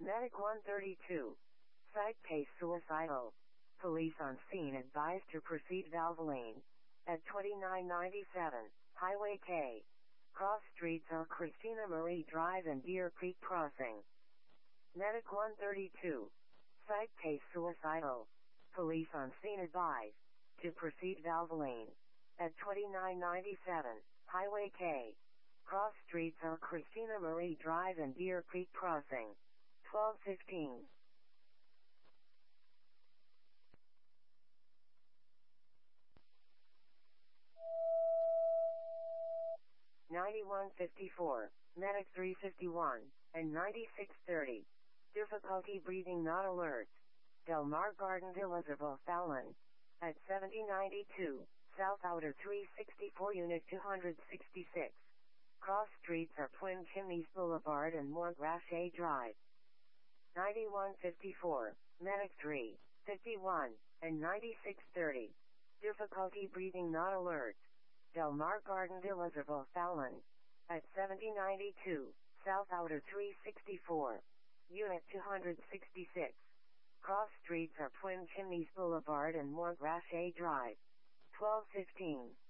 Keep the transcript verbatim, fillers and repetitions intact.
Medic one thirty-two. Site case suicidal. Police on scene advised to proceed Valvoline. At twenty-nine ninety-seven, Highway K. Cross streets are Christina Marie Drive and Deer Creek Crossing. Medic one thirty-two. Site case suicidal. Police on scene advised to proceed Valvoline. At twenty-nine ninety-seven, Highway K. Cross streets are Christina Marie Drive and Deer Creek Crossing. twelve fifteen. ninety-one fifty-four, Medic three fifty-one, and ninety-six thirty. Difficulty breathing not alert. Del Mar Garden Elizabeth Fallon. At seventy ninety-two, South Outer three sixty-four Unit two sixty-six. Cross streets are Twin Chimneys Boulevard and Montgrache Drive. ninety-one fifty-four, Medic three fifty-one, and ninety-six thirty. Difficulty breathing not alert. Del Mar Garden Elizabeth Fallon. At seventy ninety-two, South Outer three sixty-four. Unit two sixty-six. Cross streets are Twin Chimneys Boulevard and Montgrache Drive. twelve fifteen.